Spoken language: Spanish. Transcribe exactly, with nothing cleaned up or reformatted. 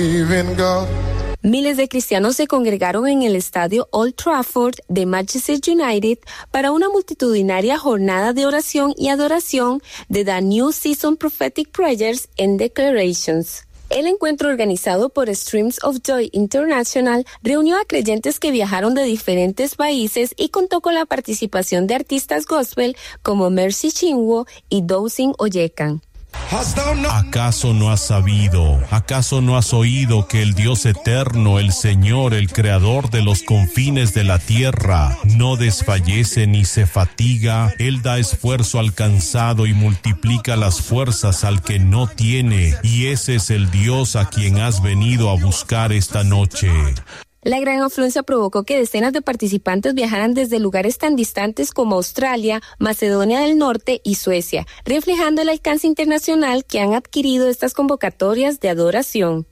Miles de cristianos se congregaron en el estadio Old Trafford de Manchester United para una multitudinaria jornada de oración y adoración de The New Season Prophetic Prayers and Declarations. El encuentro, organizado por Streams of Joy International, reunió a creyentes que viajaron de diferentes países y contó con la participación de artistas gospel como Mercy Chinwo y Dowsing Oyekan. ¿Acaso no has sabido, acaso no has oído que el Dios eterno, el Señor, el Creador de los confines de la tierra, no desfallece ni se fatiga? Él da esfuerzo al cansado y multiplica las fuerzas al que no tiene, y ese es el Dios a quien has venido a buscar esta noche. La gran afluencia provocó que decenas de participantes viajaran desde lugares tan distantes como Australia, Macedonia del Norte y Suecia, reflejando el alcance internacional que han adquirido estas convocatorias de adoración.